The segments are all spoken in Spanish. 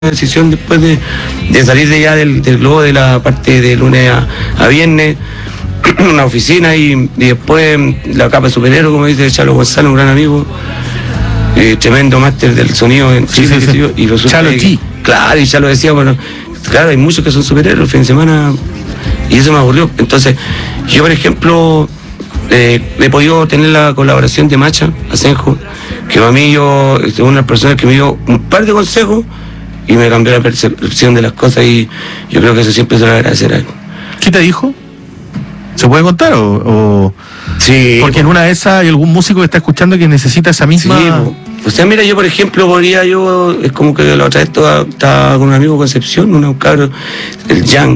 decisión después de salir de allá del globo de la parte de lunes a viernes, una oficina y después la capa superhéroe, como dice Chalo Gonzalo, un gran amigo, tremendo máster del sonido en Chile, sí. Y lo Chalo G. Claro, y ya lo decía, bueno, claro, hay muchos que son superhéroes el fin de semana y eso me aburrió. Entonces, yo por ejemplo, he podido tener la colaboración de Macha Asenjo, que para mí yo, es una persona que me dio un par de consejos y me cambió la percepción de las cosas y yo creo que eso siempre se lo agradecer a él. ¿Qué te dijo? ¿Se puede contar o...? Sí. Porque en una de esas hay algún músico que está escuchando que necesita esa misma... Sí, o sea, mira, yo por ejemplo es como que la otra vez estaba con un amigo Concepción, un cabro, el Jan,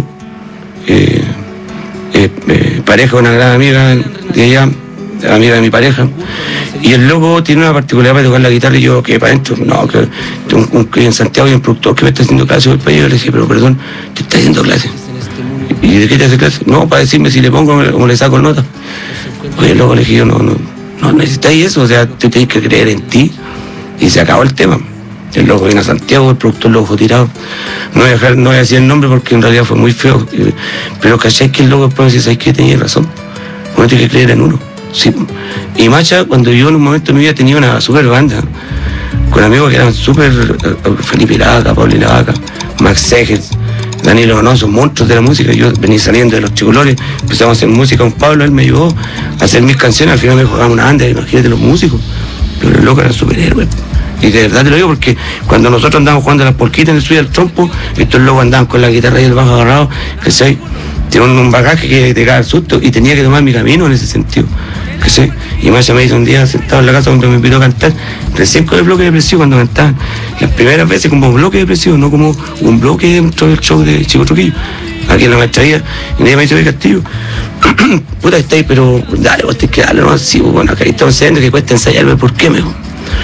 pareja, una gran amiga de ella, amiga de mi pareja, y el loco tiene una particularidad para tocar la guitarra y yo que para adentro, no, que en Santiago hay un productor que me está haciendo clase hoy para ello, le dije, pero perdón, te está haciendo clase. ¿Y de qué te hace clase? No, para decirme si le pongo o le saco nota. Oye, el loco le dije yo, no necesitáis eso, o sea, tú tienes que creer en ti y se acabó el tema. El loco viene a Santiago, el productor lo dejó tirado. No voy a decir el nombre porque en realidad fue muy feo, pero ¿cachai que el loco después me dice, ¿sabes qué? Tenía razón, uno tiene que creer en uno. Sí. Y Macha, cuando yo en un momento de mi vida tenía una super banda, con amigos que eran súper, Felipe Laga, Pablo Lavaca, Max Segers, Daniel Donoso, monstruos de la música. Yo venía saliendo de los Chicolores, empezamos a hacer música con Pablo, él me ayudó a hacer mis canciones, al final me jugaba una banda, imagínate los músicos, pero el loco era superhéroe. Y de verdad te lo digo porque cuando nosotros andábamos jugando las polquitas en el suyo del trompo, estos locos andaban con la guitarra y el bajo agarrado, ¿cachai? Tiene un bagaje que te cae el susto y tenía que tomar mi camino en ese sentido, ¿cachai? Y Macha me hizo un día sentado en la casa cuando me invitó a cantar, recién con el bloque depresivo cuando cantaban, las primeras veces como bloque depresivo, no como un bloque dentro del show de Chico Trujillo, aquí en la maestría, y nadie me dice, oye Castillo, puta estáis, pero dale, vos tenés que darle, no, sí, bueno, acá estamos enseñando que cuesta ensayarme, ¿por qué, mejor?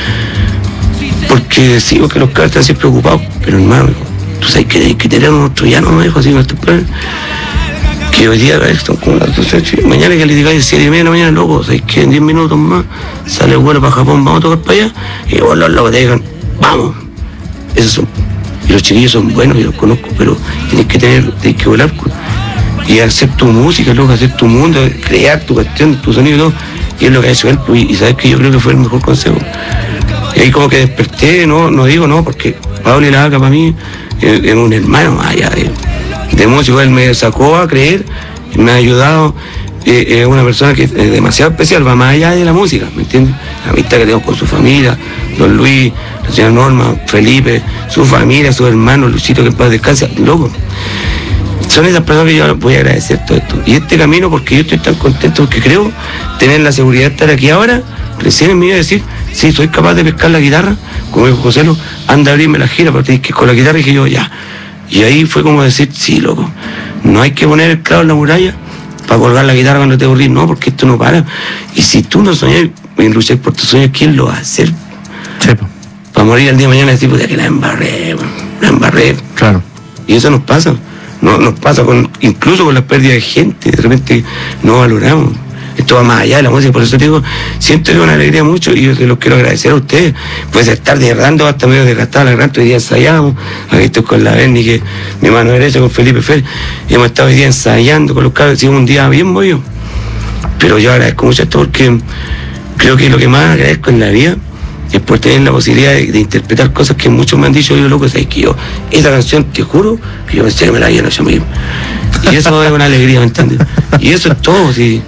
Porque sí, porque los cabros están siempre ocupados, pero hermano, tú sabes que hay que tener unos troyanos, me dijo así, nuestro padre, que hoy día son como las 12, mañana que le digáis 7:30 de la mañana, loco, sabes que en 10 minutos más sale el vuelo para Japón, vamos a tocar para allá, y vos los locos te digan, vamos, esos son, y los chiquillos son buenos, yo los conozco, pero tienes que volar, y hacer tu música, loco, hacer tu mundo, crear tu cuestión, tu sonido y todo, y es lo que ha hecho él, y sabes que yo creo que fue el mejor consejo. Y ahí como que desperté, no digo no, porque Pablo y la Vaca para mí es un hermano más allá de músico, él me sacó a creer, me ha ayudado, es una persona que es demasiado especial, va más allá de la música, ¿me entiendes? La amistad que tengo con su familia, don Luis, la señora Norma, Felipe, su familia, sus hermanos, Luchito que en paz descansa, loco. Son esas personas que yo voy a agradecer todo esto. Y este camino, porque yo estoy tan contento, porque creo tener la seguridad de estar aquí ahora, recién en mi vida decir, sí, soy capaz de pescar la guitarra, como dijo José Lu, anda a abrirme la gira, pero tienes que ir con la guitarra, y dije yo, ya. Y ahí fue como decir, sí, loco, no hay que poner el clavo en la muralla para colgar la guitarra cuando te aburrís, no, porque esto no para. Y si tú no soñás en luchar por tus sueños, ¿quién lo va a hacer? Sí. Para morir el día de mañana y decir, pues ya que la embarré. Claro. Y eso nos pasa. No, nos pasa incluso con la pérdida de gente, de repente no valoramos. Esto va más allá de la música, por eso te digo, siento que es una alegría mucho y yo se los quiero agradecer a ustedes. Puede estar desgarrando hasta medio desgastado la garganta, hoy día ensayamos, aquí estoy con la Berni, que mi mano derecha, con Felipe Fer, y hemos estado hoy día ensayando con los cabros, ha sido un día bien movido. Pero yo agradezco mucho esto porque creo que lo que más agradezco en la vida es por tener la posibilidad de interpretar cosas que muchos me han dicho, yo loco, sabes que yo, esa canción, te juro, que yo pensé que me la habían hecho mismo. Y eso es una alegría, ¿me entiendes? Y eso es todo, sí.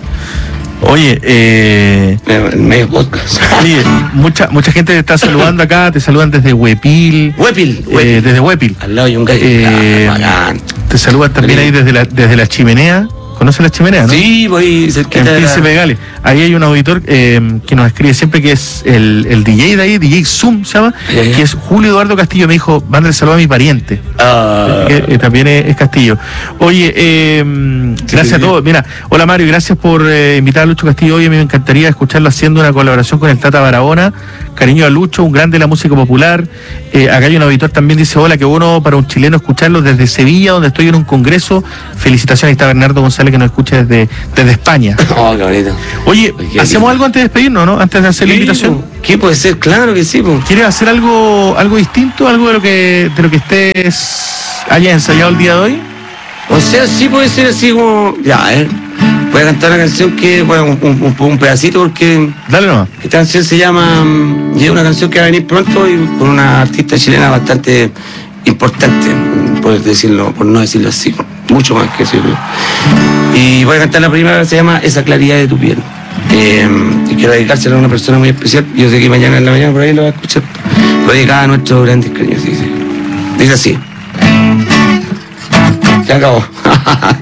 Oye, medio podcast. Oye, mucha gente te está saludando acá, te saludan desde Huepil. Desde Huepil. Al lado hay un gallo. Te saludan también ahí desde la Chimenea. ¿Conoces la Chimenea, no? Sí, voy cerquita. En Príncipe Gales. Ahí hay un auditor que nos escribe siempre, que es el DJ de ahí, DJ Zoom se llama, que es Julio Eduardo Castillo. Me dijo, mándale saludo a mi pariente, que también es Castillo. Oye, gracias a todos. Mira, hola Mario, gracias por invitar a Lucho Castillo hoy. A mí me encantaría escucharlo haciendo una colaboración con el Tata Barahona. Cariño a Lucho, un grande de la música popular. Acá hay un auditor también, dice, hola, qué bueno para un chileno escucharlo desde Sevilla, donde estoy en un congreso. Felicitaciones, ahí está Bernardo González, que nos escucha desde España. Oh, qué bonito. Oye, ¿hacemos algo antes de despedirnos, no? Antes de hacer la invitación. ¿Qué puede ser? Claro que sí, pues. ¿Quieres hacer algo distinto? ¿Algo de lo que hayas ensayado el día de hoy? O sea, sí puede ser así como... Ya, voy a cantar una canción que... Bueno, un pedacito porque... Dale nomás. Esta canción se llama... Y es una canción que va a venir pronto y con una artista chilena bastante importante, por no decirlo así. Mucho más que eso. Y voy a cantar la primera que se llama Esa claridad de tu piel. Y quiero dedicársela a una persona muy especial. Yo sé que mañana en la mañana por ahí lo va a escuchar. Lo dedicada a nuestros grandes cariños. Dice así. Se acabó.